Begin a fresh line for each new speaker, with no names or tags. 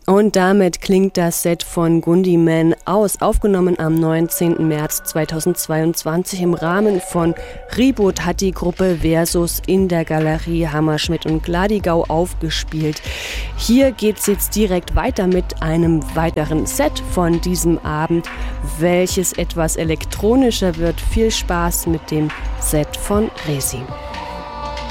Und damit klingt das Set von Gundyman aus, aufgenommen am 19. März 2022 im Rahmen von Reboot hat die Gruppe Versus in der Galerie Hammerschmidt und Gladigau aufgespielt. Hier geht's jetzt direkt weiter mit einem weiteren Set von diesem Abend, welches etwas elektronischer wird. Viel Spaß mit dem Set von Resi.